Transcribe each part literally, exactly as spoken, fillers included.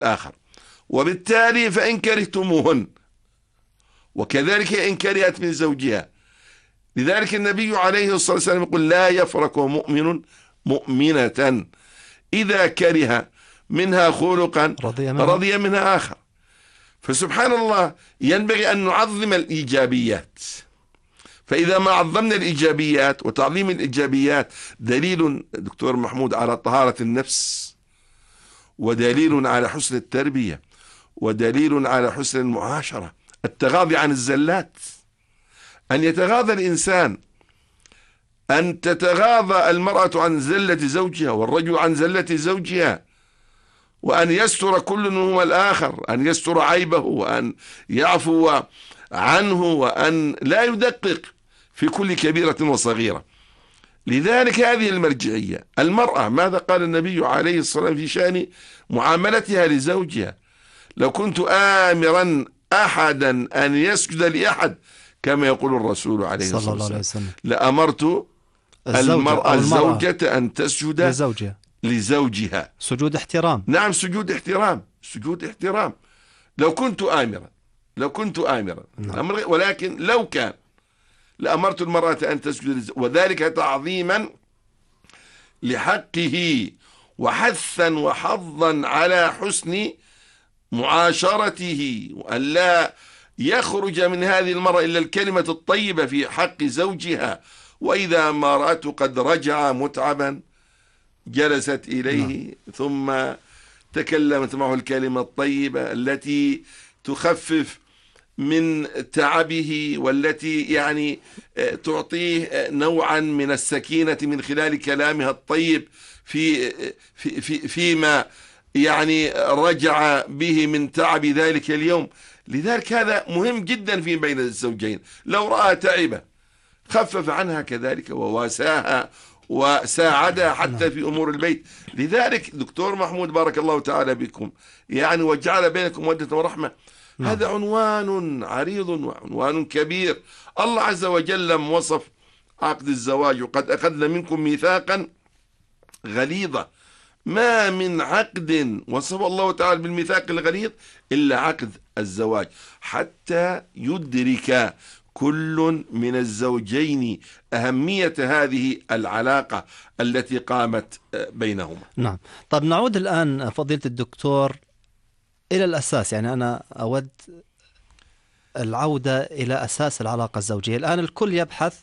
آخر. وبالتالي فإن كرهتموهن، وكذلك إن كرهت من زوجها. لذلك النبي عليه الصلاة والسلام يقول لا يفرق مؤمن مؤمنة إذا كره منها خلقا رضي منها, رضي منها آخر. فسبحان الله ينبغي أن نعظم الإيجابيات. فإذا ما عظمنا الإيجابيات، وتعظيم الإيجابيات دليل دكتور محمود على طهارة النفس، ودليل على حسن التربية، ودليل على حسن المعاشرة. التغاضي عن الزلات، أن يتغاضى الإنسان، أن تتغاضى المرأة عن زلة زوجها والرجل عن زلة زوجها، وأن يستر كل منهما الآخر، أن يستر عيبه، وأن يعفو عنه، وأن لا يدقق في كل كبيرة وصغيرة. لذلك هذه المرجعية. المرأة ماذا قال النبي عليه الصلاة والسلام في شأن معاملتها لزوجها؟ لو كنت آمرا أحدا أن يسجد لأحد كما يقول الرسول عليه الصلاة والسلام لأمرت المرأة الزوجة أن تسجد لزوجها لزوجها سجود احترام. نعم، سجود احترام، سجود احترام. لو كنت آمرا لو كنت آمرا نعم. ولكن لو كان لأمرت المرأة أن تسجد، وذلك تعظيما لحقه، وحثا وحظا على حسن معاشرته، وأن لا يخرج من هذه المرأة إلا الكلمة الطيبة في حق زوجها. وإذا ما رأته قد رجع متعبا جلست إليه نعم. ثم تكلمت معه الكلمة الطيبة التي تخفف من تعبه، والتي يعني تعطيه نوعا من السكينة من خلال كلامها الطيب في في في فيما يعني رجع به من تعب ذلك اليوم. لذلك هذا مهم جدا في بين الزوجين. لو رأى تعبة خفف عنها كذلك وواساها وساعدها حتى في أمور البيت. لذلك دكتور محمود بارك الله تعالى بكم يعني وجعل بينكم مودة ورحمة. هذا عنوان عريض وعنوان كبير. الله عز وجل لم وصف عقد الزواج وقد أخذنا منكم ميثاقا غليظا. ما من عقد وصف الله تعالى بالميثاق الغليظ إلا عقد الزواج، حتى يدرك كل من الزوجين أهمية هذه العلاقة التي قامت بينهما. نعم. طب نعود الآن فضيلة الدكتور إلى الأساس. يعني أنا أود العودة إلى أساس العلاقة الزوجية. الآن الكل يبحث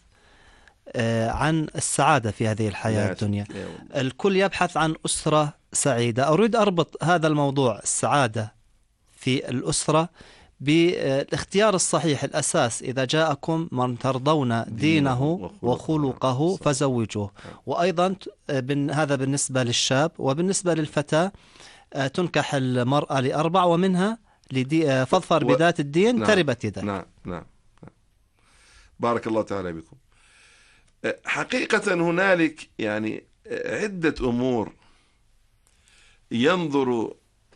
عن السعادة في هذه الحياة الدنيا، الكل يبحث عن أسرة سعيدة. أريد أربط هذا الموضوع السعادة في الأسرة بالاختيار الصحيح. الأساس إذا جاءكم من ترضون دينه وخلقه فزوجوه. وأيضا هذا بالنسبة للشاب، وبالنسبة للفتاة تنكح المرأة لأربع ومنها فاظفر و... بذات الدين نعم. تربت يدك. نعم. نعم بارك الله تعالى بكم. حقيقة هنالك يعني عدة أمور ينظر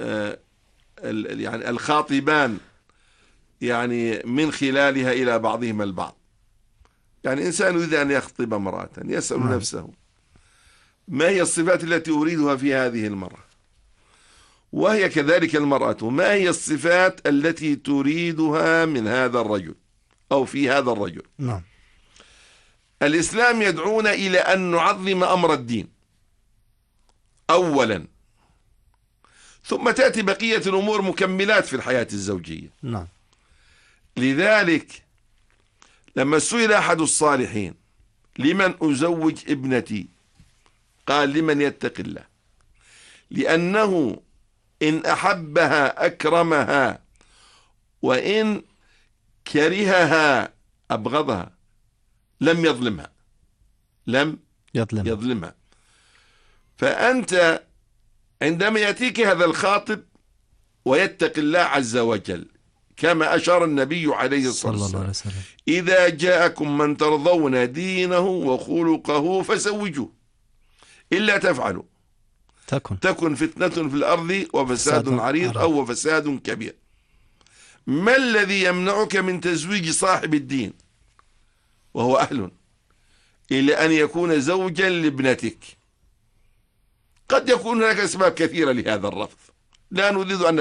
يعني الخاطبان يعني من خلالها إلى بعضهما البعض. يعني إنسان يريد أن يخطب امرأة يسأل نعم. نفسه ما هي الصفات التي أريدها في هذه المرأة، وهي كذلك المرأة ما هي الصفات التي تريدها من هذا الرجل أو في هذا الرجل. نعم. الإسلام يدعونا إلى أن نعظم أمر الدين أولا، ثم تأتي بقية الأمور مكملات في الحياة الزوجية. نعم. لذلك لما سئل أحد الصالحين لمن أزوج ابنتي قال لمن يتق الله، لأنه إن أحبها أكرمها، وإن كرهها أبغضها، لم يظلمها لم يظلمها, يظلمها. فأنت عندما يأتيك هذا الخاطب ويتق الله عز وجل كما أشار النبي عليه الصلاة والسلام إذا جاءكم من ترضون دينه وخلقه فزوجوه، إلا تفعلوا تكن, تكن فتنة في الأرض وفساد عريض أو فساد كبير. ما الذي يمنعك من تزويج صاحب الدين وهو أهل إلى أن يكون زوجا لابنتك؟ قد يكون هناك أسباب كثيرة لهذا الرفض، لا نريد أن